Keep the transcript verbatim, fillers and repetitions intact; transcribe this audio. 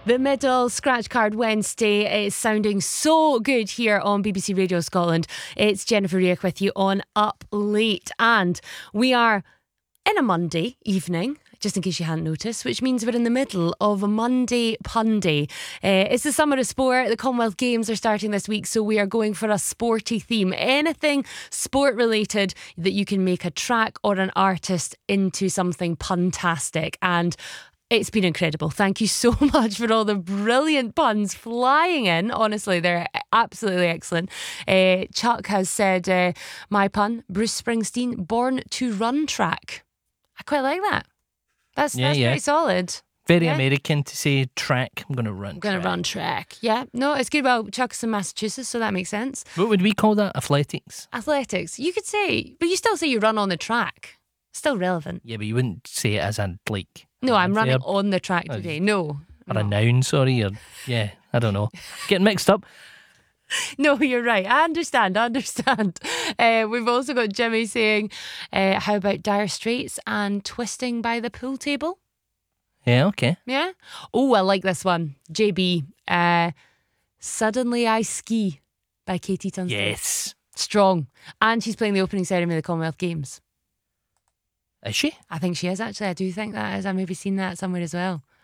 The middle Scratch Card Wednesday is sounding so good here on B B C Radio Scotland. It's Jennifer Reich with you on Up Late, and we are in a Monday evening, just in case you hadn't noticed, which means we're in the middle of a Monday Punday. Uh, it's the summer of sport. The Commonwealth Games are starting this week, so we are going for a sporty theme. Anything sport related that you can make a track or an artist into something puntastic. And it's been incredible. Thank you so much for all the brilliant puns flying in. Honestly, they're absolutely excellent. Uh, Chuck has said, uh, my pun, Bruce Springsteen, Born to Run track. I quite like that. That's, Yeah, that's yeah. pretty solid. Very Yeah. American to say track. I'm going to run I'm going to track. run track. Yeah, no, it's good. Well, Chuck's in Massachusetts, so that makes sense. What would we call that? Athletics? Athletics, you could say, but you still say you run on the track. Still relevant. Yeah, but you wouldn't say it as a, like... No, I'm running verb on the track Oh, today. No. Or no. a noun, sorry. Or, yeah, I don't know. Getting mixed up. No, you're right. I understand. I understand. Uh, we've also got Jimmy saying, uh, how about Dire Straits and Twisting by the Pool Table? Yeah, okay. Yeah. Oh, I like this one. J B, uh, Suddenly I Ski by Katie Tunstall. Yes. Strong. And she's playing the opening ceremony of the Commonwealth Games. Is she? I think she is, actually. I do think that is. I've maybe seen that somewhere as well.